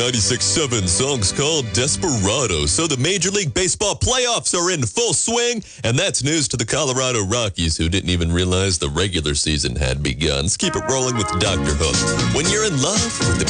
96.7 song's called Desperado. So the Major League Baseball playoffs are in full swing, and that's news to the Colorado Rockies, who didn't even realize the regular season had begun. Let's keep it rolling with Dr. Hook. When you're in love with the